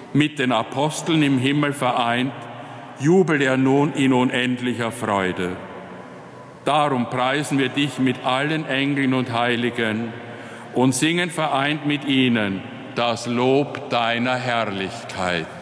Mit den Aposteln im Himmel vereint, jubelt er nun in unendlicher Freude. Darum preisen wir dich mit allen Engeln und Heiligen und singen vereint mit ihnen das Lob deiner Herrlichkeit.